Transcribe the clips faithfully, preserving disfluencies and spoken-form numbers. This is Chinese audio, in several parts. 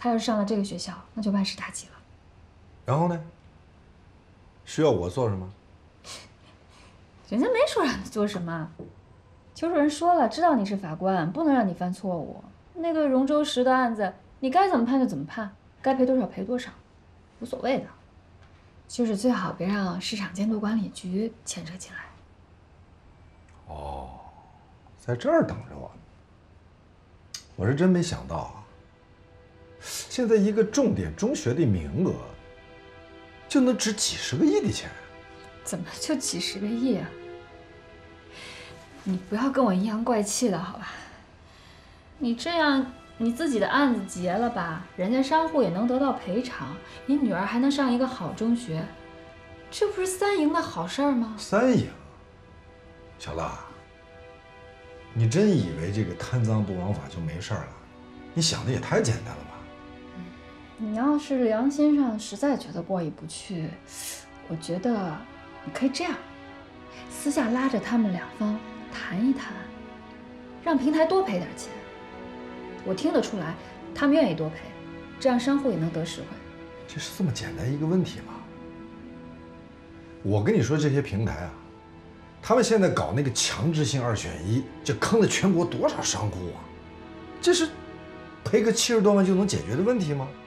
他要是上了这个学校，那就万事大吉了。 然后呢？需要我做什么？ 人家没说让你做什么，邱主任说了，知道你是法官，不能让你犯错误。那个荣州石的案子，你该怎么判就怎么判，该赔多少赔多少，无所谓的。就是最好别让市场监督管理局牵扯进来。 哦，在这儿等着我。我是真没想到啊，现在一个重点中学的名额就能值几十个亿的钱。 怎么就几十个亿啊？你不要跟我阴阳怪气的好吧？你这样，你自己的案子结了吧，人家商户也能得到赔偿，你女儿还能上一个好中学，这不是三赢的好事儿吗？ 三赢，小乐，你真以为这个贪赃不枉法就没事儿了？你想的也太简单了吧？ 你要是良心上实在觉得过意不去，我觉得你可以这样，私下拉着他们两方谈一谈，让平台多赔点钱。我听得出来，他们愿意多赔，这样商户也能得实惠。 这是这么简单一个问题吗？我跟你说，这些平台啊，他们现在搞那个强制性二选一，这坑了全国多少商户啊？这是赔个七十多万就能解决的问题吗？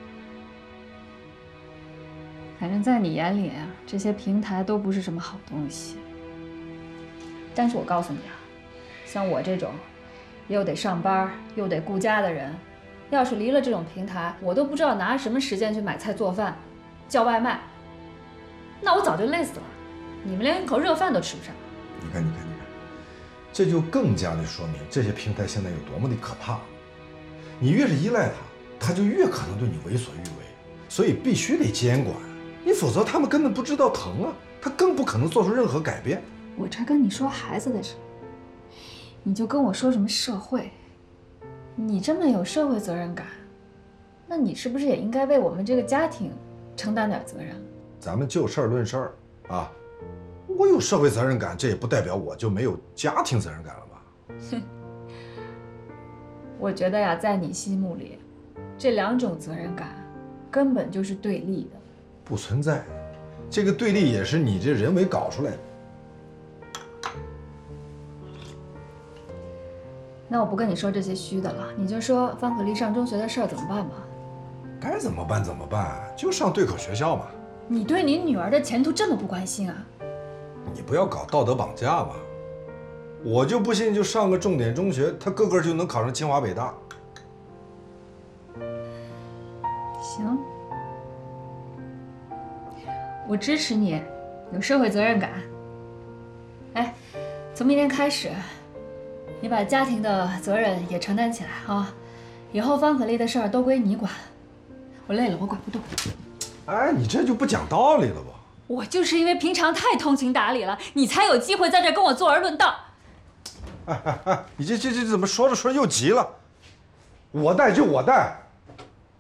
反正在你眼里啊，这些平台都不是什么好东西。但是我告诉你啊，像我这种又得上班又得顾家的人，要是离了这种平台，我都不知道拿什么时间去买菜做饭、叫外卖，那我早就累死了。你们连一口热饭都吃不上。 你看，你看，你看，这就更加的说明这些平台现在有多么的可怕。你越是依赖它，它就越可能对你为所欲为，所以必须得监管。你否则他们根本不知道疼啊，他更不可能做出任何改变。 我这跟你说孩子的事，你就跟我说什么社会？你这么有社会责任感，那你是不是也应该为我们这个家庭承担点责任？ 咱们就事儿论事儿啊！我有社会责任感，这也不代表我就没有家庭责任感了吧？ 哼，我觉得呀，在你心目里，这两种责任感根本就是对立的。 不存在，这个对立也是你这人为搞出来的。 那我不跟你说这些虚的了，你就说方可丽上中学的事儿怎么办吧？ 该怎么办怎么办，就上对口学校嘛。 你对你女儿的前途这么不关心啊？ 你不要搞道德绑架嘛！我就不信，就上个重点中学，她个个就能考上清华北大。 行，我支持你，有社会责任感。哎，从明天开始，你把家庭的责任也承担起来啊！以后方可丽的事儿都归你管。我累了，我管不动。 哎，你这就不讲道理了吧？ 我就是因为平常太通情达理了，你才有机会在这跟我坐而论道。 哎哎哎，你这这这怎么说着说着又急了？我带就我带。